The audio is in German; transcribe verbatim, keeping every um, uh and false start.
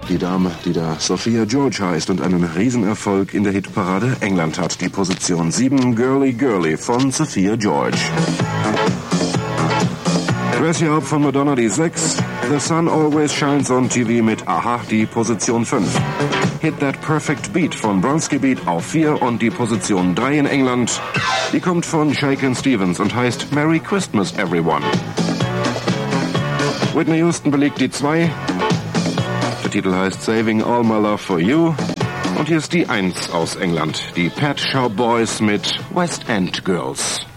Die Dame, die da Sophia George heißt und einen Riesenerfolg in der Hitparade England hat. Die Position sieben, Girly Girly von Sophia George. Dress You Up von Madonna, die sechs. The Sun Always Shines on T V mit Aha, die Position fünf. Hit That Perfect Beat von Bronski Beat auf vier und die Position drei in England. Die kommt von Shakin' Stevens und heißt Merry Christmas Everyone. Whitney Houston belegt die zwei. Der Titel heißt Saving All My Love For You. Und hier ist die eins aus England, die Pet Shop Boys mit West End Girls.